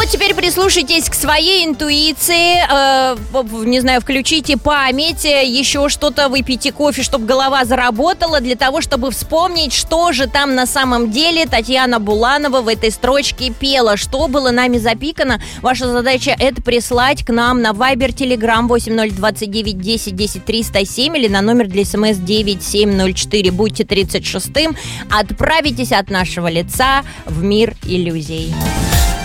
вот теперь прислушайтесь к своей интуиции, не знаю, включите память, еще что-то, выпейте кофе, чтобы голова заработала, для того, чтобы вспомнить, что же там на самом деле Татьяна Буланова в этой строчке пела, что было нами запикано. Ваша задача — это прислать к нам на Viber, Telegram 8029 10 10 307 или на номер для СМС 9704. Будьте 36-м, отправитесь от нашего лица в мир иллюзий.